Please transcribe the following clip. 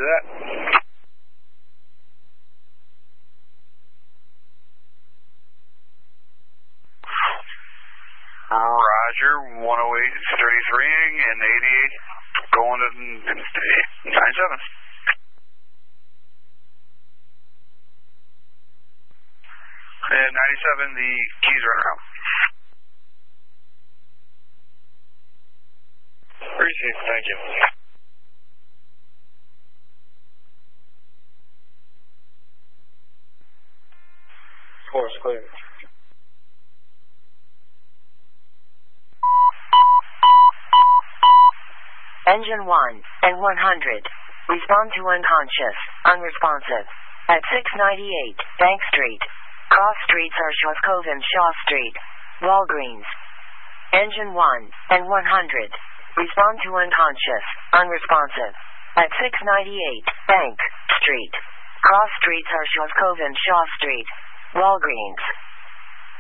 Roger that. Roger, 108, 33 and 88, going to 97. And 97, the keys run around. Received, thank you. Course clear. Engine 1 and 100. Respond to unconscious, unresponsive. At 698 Bank Street. Cross streets are Shoscove and Shaw Street. Walgreens. Engine 1 and 100. Respond to unconscious, unresponsive. At 698 Bank Street. Cross streets are Shoscove and Shaw Street. Walgreens.